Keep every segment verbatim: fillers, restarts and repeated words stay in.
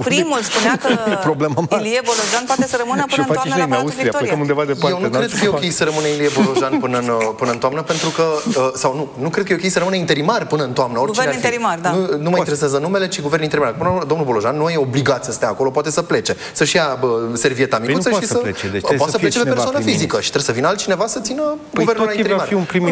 primul spunea că Ilie Bolojan poate să rămână până în toamnă la Palatul Victoria. Eu nu cred că e ok să rămână Ilie Bolojan până în, până în toamnă, pentru că, sau nu, nu cred că e ok să rămână interimar până în toamnă. Guvern interimar, da. Nu, nu mă interesează numele, ci guvern interimar. Până domnul Bolojan nu e obligat să stea acolo, poate să plece, să-și ia servieta micuță și să poate să plece pe persoană fizică și trebuie să vină altcineva să țină guvernul interimar.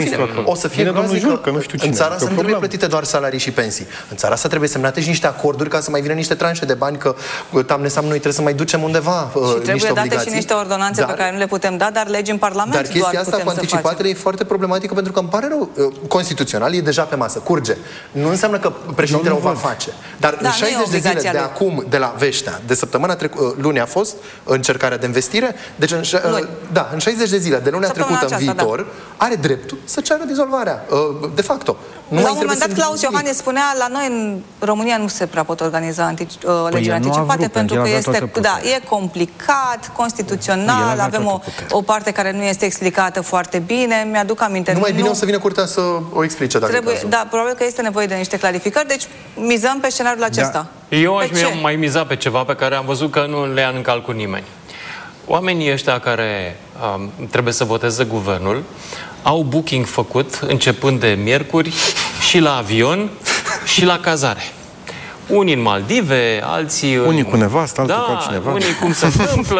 O să fie groaznic că în țara asta nu trebuie plătite doar salarii și pensii. În țara asta trebuie semnate și niște acorduri ca să mai vină niște tranșe de bani, că tamnesam noi trebuie să mai ducem undeva uh, și trebuie niște date obligații. Și niște ordonanțe dar, pe care nu le putem da, dar legi în Parlament. Dar chestia asta cu anticipatele e foarte problematică, pentru că îmi pare rău, uh, constituțional e deja pe masă, curge. Nu înseamnă că președintele o va face. Dar da, în șaizeci de zile de acum, de la Veștea, de săptămâna trecută, luni a fost încercarea de investire, deci în, uh, da, în șaizeci de zile de luna trecută în viitor, da. Are dreptul să ceară dizolvarea, uh, de facto. Nu la un moment dat, Claus Iohannis spunea, la noi în România nu se prea pot organiza antic, uh, legile păi anticipate, vrut, pentru că este, da, e complicat, constituțional, avem o, o parte care nu este explicată foarte bine, mi-aduc aminte. Nu mai bine nu, o să vină curtea să o explice, dacă trebuie, da, probabil că este nevoie de niște clarificări, deci mizăm pe scenariul acesta. Da. Eu aș mai miza pe ceva pe care am văzut că nu le ia în calcul nimeni. Oamenii ăștia care um, trebuie să voteze guvernul au booking făcut începând de miercuri și la avion și la cazare. Unii în Maldive, alții în... Unii cu nevastă, alții da, cu altcineva. unii cum se întâmplă.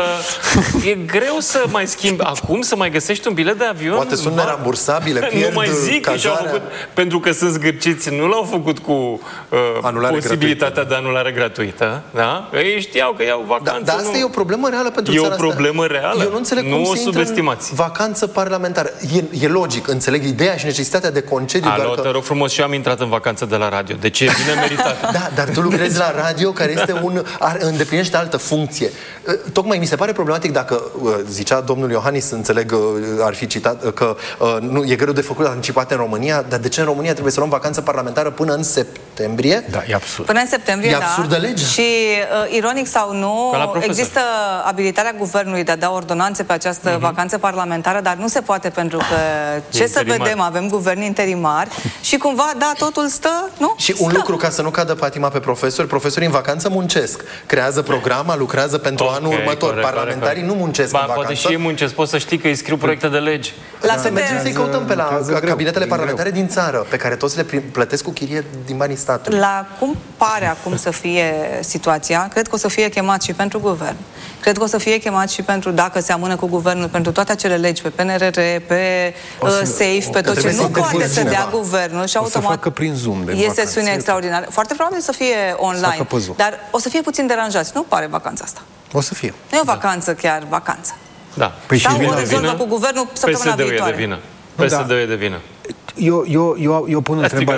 E greu să mai schimbi acum, să mai găsești un bilet de avion. Poate sunt nerambursabile, pierd nu mai zic că și-au făcut, pentru că sunt zgârciți, nu l-au făcut cu uh, posibilitatea gratuită. de anulare gratuită. Da? Ei știau că iau vacanță. Da, dar asta nu... e o problemă reală pentru e țara asta. E o problemă asta. reală. Eu nu înțeleg nu cum o se subestimați. Vacanță parlamentară. E, e logic, înțeleg ideea și necesitatea de concediu. Alo, doar că... te rog frumos, și eu am intrat în vacanță de la radio. Deci e bine meritat. Da, dar tu lucrezi la radio, care este un, ar, îndeplinește altă funcție. Tocmai mi se pare problematic dacă, zicea domnul Iohannis, înțeleg, ar fi citat, că nu, e greu de făcut anticipate în România, dar de ce în România trebuie să luăm vacanță parlamentară până în septembrie? Da, e absurd. Până în septembrie, e da. absurdă legea. Și, uh, ironic sau nu, există abilitatea guvernului de a da ordonanțe pe această mm-hmm. vacanță parlamentară, dar nu se poate pentru că, ce interimar. Să vedem, avem guvern interimar și cumva, da, totul stă, nu? Și un stă. lucru, ca să nu cadă patima pe profesori, profesorii în vacanță muncesc. Creează programa, lucrează pentru okay, anul următor. Corect, Parlamentarii corect. nu muncesc ba, în vacanță. Poate și ei muncesc, poți să știi că îi scriu proiecte de legi. La să mergem să-i căutăm pe la cabinetele parlamentare din țară, pe care toți le plătesc cu chirie din banii statului. La cum pare acum să fie situația, cred că o să fie chemat și pentru guvern. Cred că o să fie chemat și pentru, dacă se amână cu guvernul, pentru toate acele legi, pe P N R R, pe uh, SAFE, pe tot ce nu poate să dea guvernul și automat prin Zoom e sesiune extraordinară. Foarte probabil să fie online, dar o să fie puțin deranjați. Nu pare vacanța asta. O să fie. Nu e o vacanță chiar, vacanță. Da. Păi sau o rezolvă cu guvernul săptămâna viitoare. P S D-ul e de vină. P S D-ul e de vină. Eu, eu, eu, eu pun întrebare.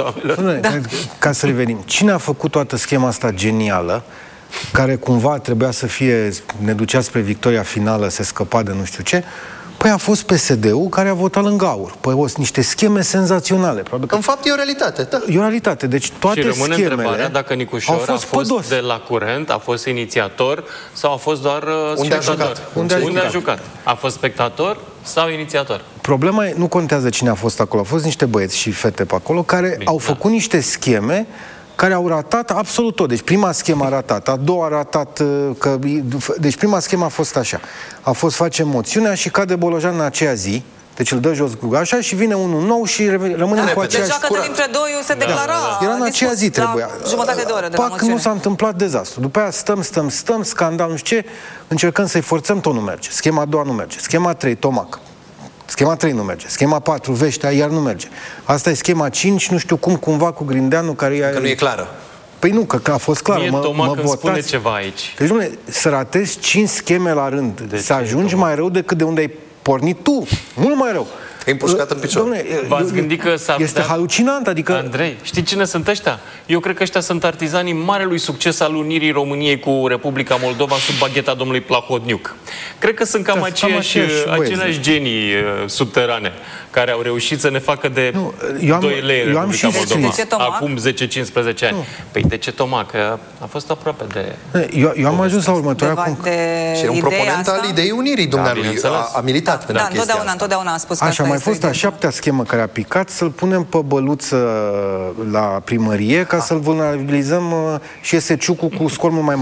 Da. Ca să revenim. Cine a făcut toată schema asta genială, care cumva trebuia să fie, ne ducea spre victoria finală, se scăpa de nu știu ce? Păi a fost P S D-ul care a votat lângă AUR. Păi au niște scheme senzaționale. Probabil că... În fapt e o realitate, da. E o realitate. Deci toate și rămâne schemele întrebarea dacă Nicușor au fost a fost pădos. de la curent, a fost inițiator sau a fost doar uh, Unde a jucat? Unde, Unde a jucat? A fost spectator sau inițiator? Problema e, nu contează cine a fost acolo. Au fost niște băieți și fete pe acolo care Bine, au făcut da. niște scheme care au ratat absolut tot. Deci prima schemă a ratat, a doua a ratat, că, deci prima schemă a fost așa. A fost face moțiunea și cade Bolojan în aceea zi, deci îl dă jos așa și vine unul nou și rămânem da, cu aceeași... Deja că dintre doi se declara... Da, da. Era în aceea zi trebuia. Jumătate de oră de Pac, la moțiune. nu s-a întâmplat dezastru. După aia stăm, stăm, stăm, scandal, nu știu ce, încercăm să-i forțăm, tot nu merge. Schema a doua nu merge. Schema a trei, Tomac. Schema trei nu merge. Schema patru, Veștea, iar nu merge. Asta e schema cinci, nu știu cum, cumva cu Grindeanu, care e... Că nu e clară. Păi nu, că, că a fost clar. Mie mă, Tomac mă îmi votați. spune ceva aici. Deci, dom'le, să ratezi cinci scheme la rând, de să ajungi Tomac? mai rău decât de unde ai pornit tu. Mult mai rău. E împușcat în picior. V-ați gândit că s-ar Este putea... halucinant, adică... Andrei, știi cine sunt ăștia? Eu cred că ăștia sunt artizanii marelui succes al unirii României cu Republica Moldova sub bagheta domnului Plahodniuc. Cred că sunt cam da, aceiași, aceiași genii uh, subterane care au reușit să ne facă de nu, eu am, doi lei eu am Republica și Moldova acum zece cincisprezece ani. Nu. Păi de ce Tomac? A fost aproape de... Eu, eu am ajuns la următoarea conclu... Și e un proponent asta? al ideii unirii dumnealui. Da, a, a militat pentru da, întotdeauna, întotdeauna a spus că așa, mai fost a șaptea schemă care a picat, să-l punem pe băluță la primărie ca să-l vulnerabilizăm și iese Ciucu cu scormul mai